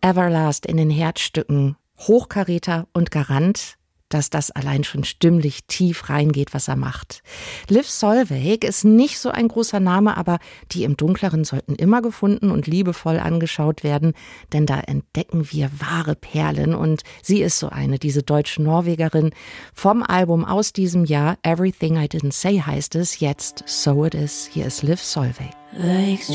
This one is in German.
Everlast in den Herzstücken. Hochkaräter und Garant, dass das allein schon stimmlich tief reingeht, was er macht. Liv Solveig ist nicht so ein großer Name, aber die im Dunkleren sollten immer gefunden und liebevoll angeschaut werden, denn da entdecken wir wahre Perlen und sie ist so eine, diese Deutsch-Norwegerin. Vom Album aus diesem Jahr, Everything I Didn't Say heißt es, jetzt So It Is. Hier ist Liv Solveig. Like